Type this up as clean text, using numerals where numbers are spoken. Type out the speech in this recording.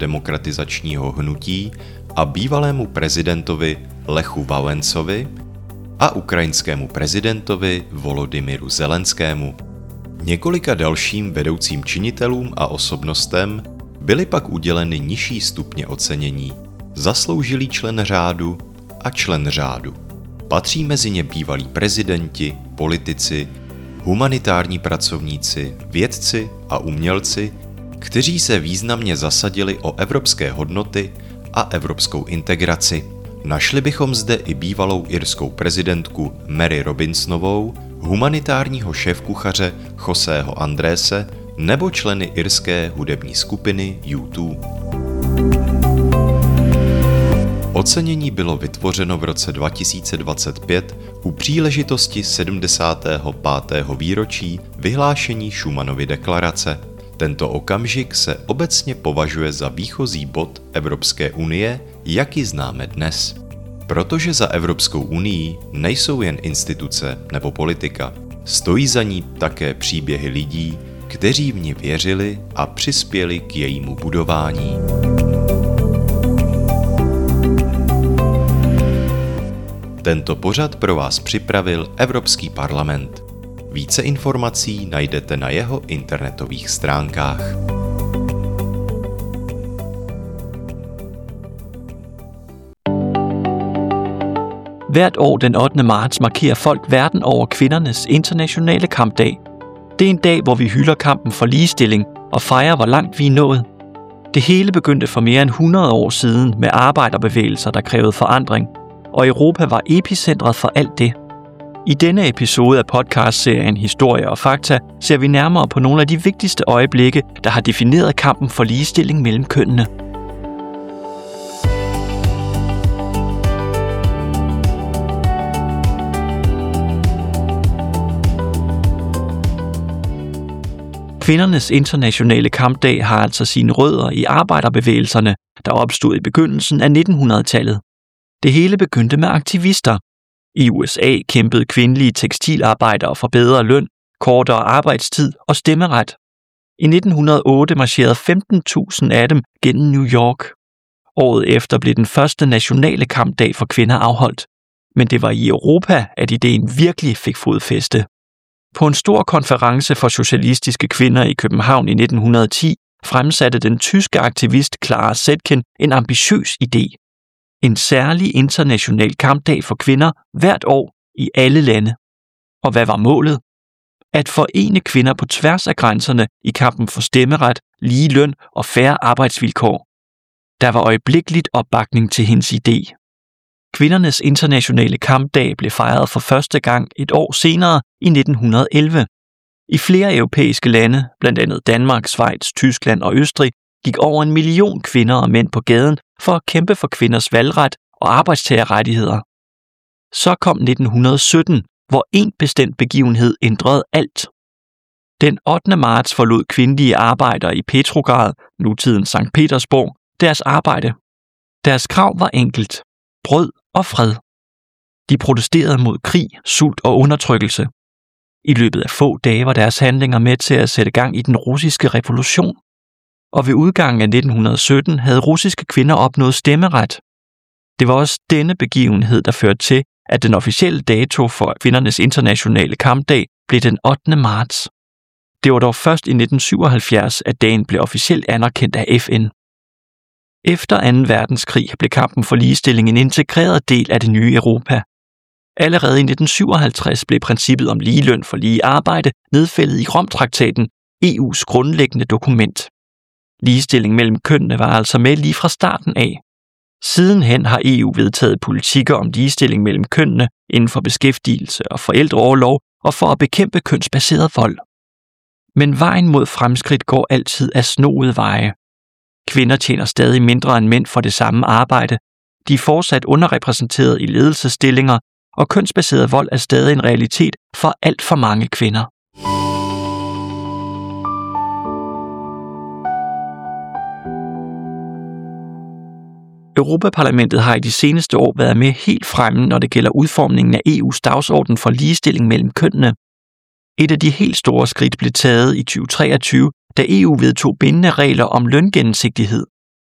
demokratizačního hnutí a bývalému prezidentovi Lechu Valencovi a ukrajinskému prezidentovi Volodymyru Zelenskému. Několika dalším vedoucím činitelům a osobnostem byly pak uděleny nižší stupně ocenění, zasloužilý člen řádu a člen řádu. Patří mezi ně bývalí prezidenti, politici, humanitární pracovníci, vědci a umělci, kteří se významně zasadili o evropské hodnoty a evropskou integraci. Našli bychom zde i bývalou irskou prezidentku Mary Robinsonovou, humanitárního šéfkuchaře Joseho Andrése nebo členy irské hudební skupiny U2. Ocenění bylo vytvořeno v roce 2025 u příležitosti 75. výročí vyhlášení Schumannovy deklarace. Tento okamžik se obecně považuje za výchozí bod Evropské unie, jak ji známe dnes. Protože za Evropskou unii nejsou jen instituce nebo politika, stojí za ní také příběhy lidí, kteří v ní věřili a přispěli k jejímu budování. Tento pořad pro vás připravil Evropský parlament. Více informací najdete na jeho internetových stránkách. Hvert år den 8. marts markerer folk verden over kvindernes internationale kampdag. Det er en dag, hvor vi hylder kampen for ligestilling og fejrer, hvor langt vi er nået. Det hele begyndte for mere end 100 år siden med arbejderbevægelser, der krævede forandring, og Europa var epicentret for alt det. I denne episode af podcastserien Historie og Fakta ser vi nærmere på nogle af de vigtigste øjeblikke, der har defineret kampen for ligestilling mellem kønnene. Kvindernes internationale kampdag har altså sine rødder i arbejderbevægelserne, der opstod i begyndelsen af 1900-tallet. Det hele begyndte med aktivister. I USA kæmpede kvindelige tekstilarbejdere for bedre løn, kortere arbejdstid og stemmeret. I 1908 marcherede 15.000 af dem gennem New York. Året efter blev den første nationale kampdag for kvinder afholdt. Men det var i Europa, at ideen virkelig fik fodfæste. På en stor konference for socialistiske kvinder i København i 1910 fremsatte den tyske aktivist Clara Zetkin en ambitiøs idé. En særlig international kampdag for kvinder hvert år i alle lande. Og hvad var målet? At forene kvinder på tværs af grænserne i kampen for stemmeret, lige løn og fair arbejdsvilkår. Der var øjeblikkeligt opbakning til hendes idé. Kvindernes internationale kampdag blev fejret for første gang et år senere i 1911. I flere europæiske lande, blandt andet Danmark, Schweiz, Tyskland og Østrig, gik over 1 million kvinder og mænd på gaden for at kæmpe for kvinders valgret og arbejdstagerrettigheder. Så kom 1917, hvor en bestemt begivenhed ændrede alt. Den 8. marts forlod kvindelige arbejdere i Petrograd, nutiden Sankt Petersborg, deres arbejde. Deres krav var enkelt: brød og fred. De protesterede mod krig, sult og undertrykkelse. I løbet af få dage var deres handlinger med til at sætte gang i den russiske revolution. Og ved udgangen af 1917 havde russiske kvinder opnået stemmeret. Det var også denne begivenhed, der førte til, at den officielle dato for kvindernes internationale kampdag blev den 8. marts. Det var dog først i 1977, at dagen blev officielt anerkendt af FN. Efter 2. verdenskrig blev kampen for ligestilling en integreret del af det nye Europa. Allerede i 1957 blev princippet om ligeløn for lige arbejde nedfældet i Romtraktaten, EU's grundlæggende dokument. Ligestilling mellem kønnene var altså med lige fra starten af. Sidenhen har EU vedtaget politikker om ligestilling mellem kønnene inden for beskæftigelse og forældreorlov og for at bekæmpe kønsbaseret vold. Men vejen mod fremskridt går altid af snoede veje. Kvinder tjener stadig mindre end mænd for det samme arbejde. De er fortsat underrepræsenteret i ledelsesstillinger, og kønsbaseret vold er stadig en realitet for alt for mange kvinder. Europaparlamentet har i de seneste år været med helt fremme, når det gælder udformningen af EU's dagsorden for ligestilling mellem kønnene. Et af de helt store skridt blev taget i 2023, da EU vedtog bindende regler om løngennemsigtighed.